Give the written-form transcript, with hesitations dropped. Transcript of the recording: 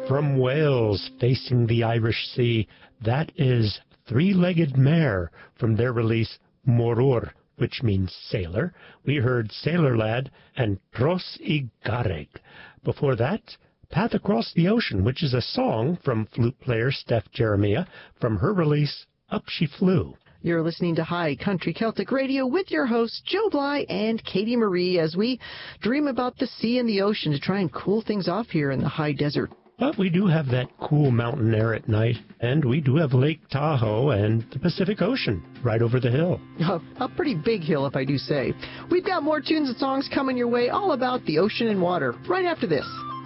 from Wales, facing the Irish Sea. That is Three-Legged Mare from their release Morur, which means sailor. We heard Sailor Lad and Tros I Garreg. Before that, Path Across the Ocean, which is a song from flute player Steph Jeremiah from her release Up She Flew. You're listening to High Country Celtic Radio with your hosts, Joe Bly and Katie Marie, as we dream about the sea and the ocean to try and cool things off here in the high desert. But we do have that cool mountain air at night, and we do have Lake Tahoe and the Pacific Ocean right over the hill. A pretty big hill, if I do say. We've got more tunes and songs coming your way all about the ocean and water right after this.